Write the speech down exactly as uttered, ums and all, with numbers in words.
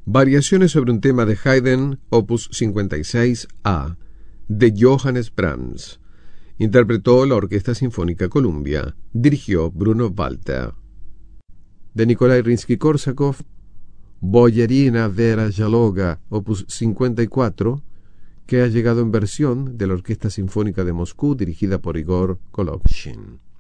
Variaciones sobre un tema de Haydn, opus cincuenta y seis A, de Johannes Brahms. Interpretó la Orquesta Sinfónica Columbia. Dirigió Bruno Walter. De Nikolai Rimsky-Korsakov, Boyarina Vera Yaloga, opus cincuenta y cuatro, que ha llegado en versión de la Orquesta Sinfónica de Moscú dirigida por Igor Golovshin.